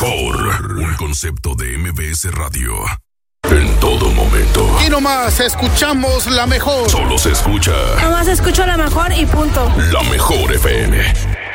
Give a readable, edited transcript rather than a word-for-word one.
mejor. Un concepto de MBS Radio. En todo momento. Y nomás escuchamos la mejor. Solo se escucha. Nomás escucho la mejor y punto. La mejor FM.